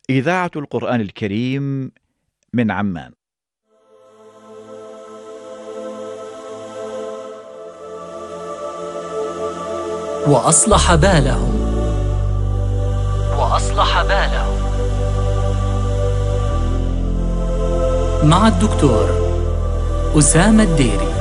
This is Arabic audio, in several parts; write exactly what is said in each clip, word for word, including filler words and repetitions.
إذاعة القرآن الكريم من عمان. وأصلح بالهم وأصلح بالهم مع الدكتور أسامة الديري.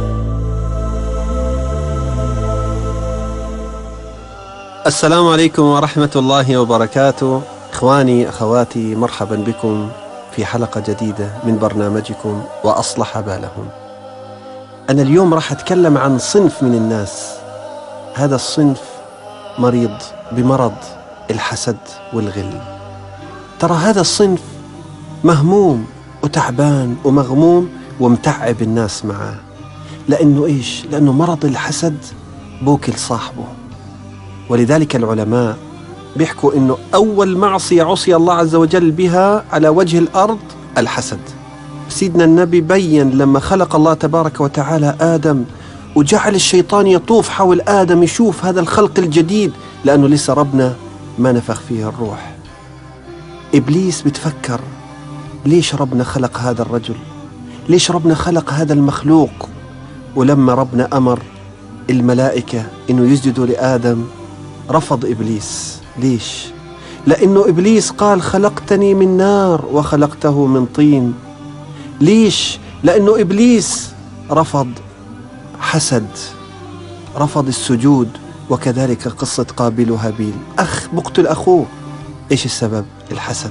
السلام عليكم ورحمة الله وبركاته. إخواني أخواتي، مرحبا بكم في حلقة جديدة من برنامجكم وأصلح بالهم. أنا اليوم راح أتكلم عن صنف من الناس. هذا الصنف مريض بمرض الحسد والغل. ترى هذا الصنف مهموم وتعبان ومغموم ومتعب الناس معاه، لأنه إيش؟ لأنه مرض الحسد بوكل صاحبه. ولذلك العلماء بيحكوا إنه أول معصية عصي الله عز وجل بها على وجه الأرض الحسد. سيدنا النبي بيّن لما خلق الله تبارك وتعالى آدم وجعل الشيطان يطوف حول آدم يشوف هذا الخلق الجديد، لأنه لسه ربنا ما نفخ فيه الروح. إبليس بتفكر ليش ربنا خلق هذا الرجل؟ ليش ربنا خلق هذا المخلوق؟ ولما ربنا أمر الملائكة إنه يسجدوا لآدم رفض إبليس. ليش؟ لأنه إبليس قال خلقتني من نار وخلقته من طين. ليش؟ لأنه إبليس رفض حسد، رفض السجود. وكذلك قصة قابيل وهابيل، أخ بقتل أخوه. إيش السبب؟ الحسد.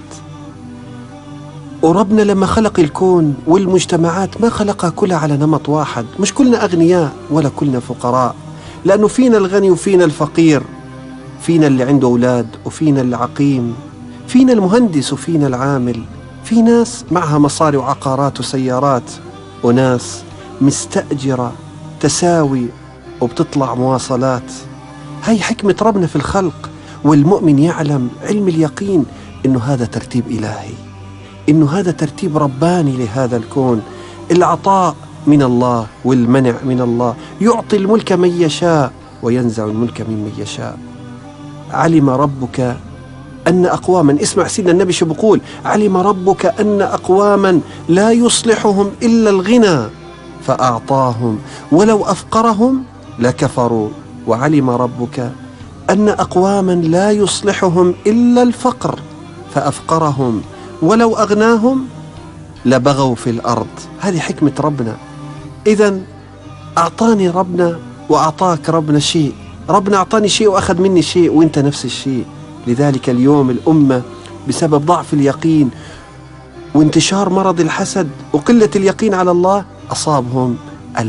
وربنا لما خلق الكون والمجتمعات ما خلقها كلها على نمط واحد. مش كلنا أغنياء ولا كلنا فقراء، لأنه فينا الغني وفينا الفقير، فينا اللي عنده أولاد وفينا العقيم، فينا المهندس وفينا العامل. في ناس معها مصاري وعقارات وسيارات، وناس مستأجرة تساوي وبتطلع مواصلات. هاي حكمة ربنا في الخلق. والمؤمن يعلم علم اليقين إنه هذا ترتيب إلهي، إنه هذا ترتيب رباني لهذا الكون. العطاء من الله والمنع من الله. يعطي الملك من يشاء وينزع الملك ممن يشاء. علم ربك أن أقواما، اسمع سيدنا النبي شو بقول: علم ربك أن أقواما لا يصلحهم إلا الغنى فأعطاهم ولو أفقرهم لكفروا. وعلم ربك أن أقواما لا يصلحهم إلا الفقر فأفقرهم ولو أغناهم لبغوا في الأرض. هذه حكمة ربنا. إذن أعطاني ربنا وأعطاك ربنا شيء. ربنا أعطاني شيء وأخذ مني شيء، وإنت نفس الشيء. لذلك اليوم الأمة بسبب ضعف اليقين وانتشار مرض الحسد وقلة اليقين على الله أصابهم